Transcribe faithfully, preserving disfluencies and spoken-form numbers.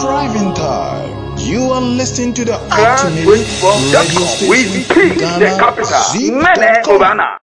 driving time. You are listening to the Class ultimate twenty-four dot radio com with station, P, the Ghana capital, Zip Mene dot com. Obana.